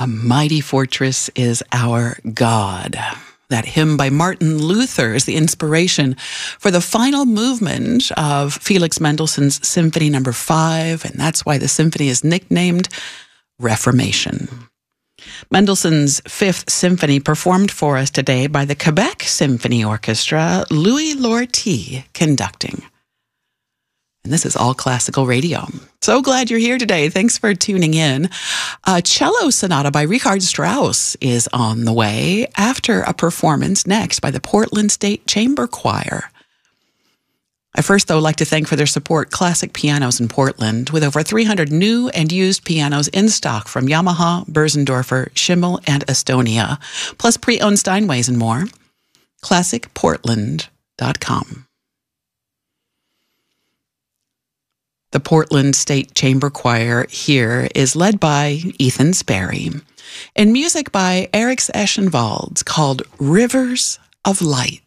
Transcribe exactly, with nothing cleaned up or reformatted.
A mighty fortress is our God. That hymn by Martin Luther is the inspiration for the final movement of Felix Mendelssohn's Symphony Number Five, and that's why the symphony is nicknamed Reformation. Mendelssohn's Fifth Symphony performed for us today by the Quebec Symphony Orchestra, Louis Lortie conducting. And this is All Classical Radio. So glad you're here today. Thanks for tuning in. A cello sonata by Richard Strauss is on the way after a performance next by the Portland State Chamber Choir. I first, though, like to thank for their support Classic Pianos in Portland, with over three hundred new and used pianos in stock from Yamaha, Börsendorfer, Schimmel, and Estonia, plus pre-owned Steinways and more. classic portland dot com. The Portland State Chamber Choir here is led by Ethan Sperry, and music by Eric Eschenwald called Rivers of Light.